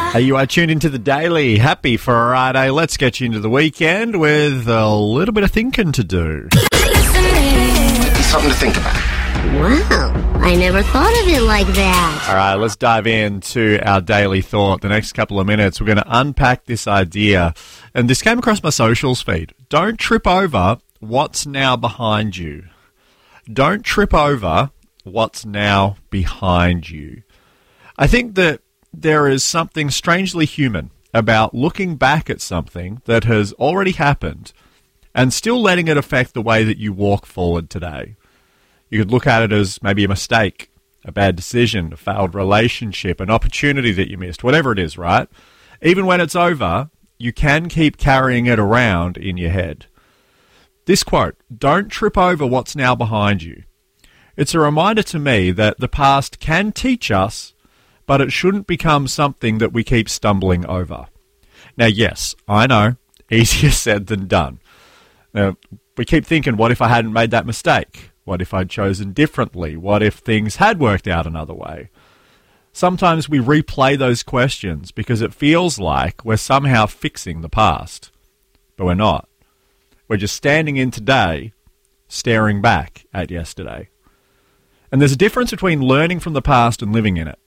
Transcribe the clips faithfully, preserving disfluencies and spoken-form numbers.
Uh, you are tuned into The Daily. Happy Friday. Let's get you into the weekend with a little bit of thinking to do. Something to think about. Wow, I never thought of it like that. All right, let's dive into our daily thought. The next couple of minutes, we're going to unpack this idea. And this came across my socials feed. Don't trip over what's now behind you. Don't trip over what's now behind you. I think that there is something strangely human about looking back at something that has already happened and still letting it affect the way that you walk forward today. You could look at it as maybe a mistake, a bad decision, a failed relationship, an opportunity that you missed, whatever it is, right? Even when it's over, you can keep carrying it around in your head. This quote, "Don't trip over what's now behind you." It's a reminder to me that the past can teach us, but it shouldn't become something that we keep stumbling over. Now, yes, I know, easier said than done. Now, we keep thinking, what if I hadn't made that mistake? What if I'd chosen differently? What if things had worked out another way? Sometimes we replay those questions because it feels like we're somehow fixing the past. But we're not. We're just standing in today, staring back at yesterday. And there's a difference between learning from the past and living in it.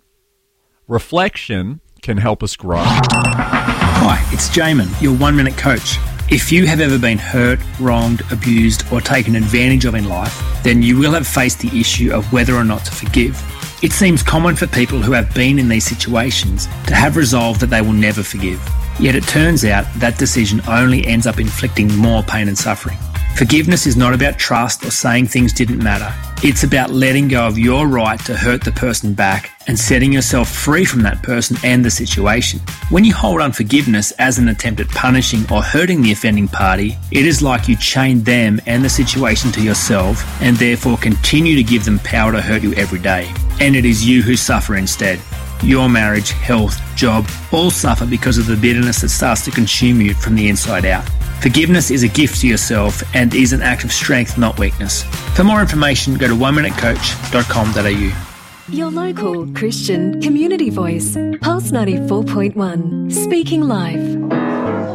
Reflection can help us grow. Hi, it's Jamin, your one-minute coach. If you have ever been hurt, wronged, abused, or taken advantage of in life, then you will have faced the issue of whether or not to forgive. It seems common for people who have been in these situations to have resolved that they will never forgive. Yet it turns out that decision only ends up inflicting more pain and suffering. Forgiveness is not about trust or saying things didn't matter. It's about letting go of your right to hurt the person back and setting yourself free from that person and the situation. When you hold unforgiveness as an attempt at punishing or hurting the offending party, it is like you chain them and the situation to yourself and therefore continue to give them power to hurt you every day. And it is you who suffer instead. Your marriage, health, job, all suffer because of the bitterness that starts to consume you from the inside out. Forgiveness is a gift to yourself and is an act of strength, not weakness. For more information, go to one minute coach dot com dot a u. Your local Christian community voice, Pulse ninety-four point one, speaking live.